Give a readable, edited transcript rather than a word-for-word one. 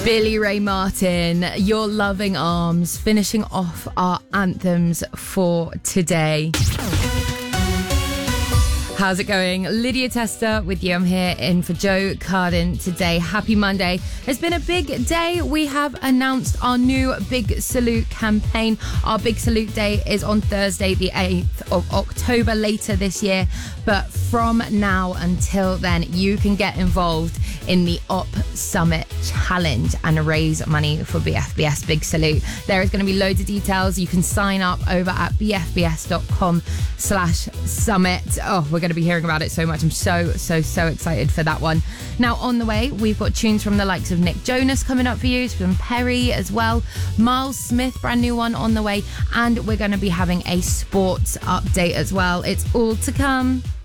Billy Ray Martin, Your Loving Arms, finishing off our anthems for today. How's it going? Lydia Tester with you. I'm here in for Joe Carden today. Happy Monday. It's been a big day. We have announced our new Big Salute campaign. Our Big Salute Day is on Thursday, the 8th of October later this year. But from now until then, you can get involved in the Op Summit Challenge and raise money for BFBS Big Salute. There is going to be loads of details. You can sign up over at bfbs.com/summit. Oh, we're going to be hearing about it so much. I'm so excited for that one. Now, on the way, we've got tunes from the likes of Nick Jonas coming up for you, from Perry as well. Miles Smith, brand new one on the way. And we're going to be having a sports update as well. It's all to come.